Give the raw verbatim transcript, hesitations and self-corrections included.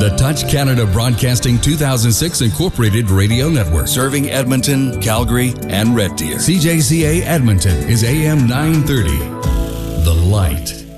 The Touch Canada Broadcasting two thousand six Incorporated Radio Network, serving Edmonton, Calgary, and Red Deer. C J C A Edmonton is A M nine thirty. The Light.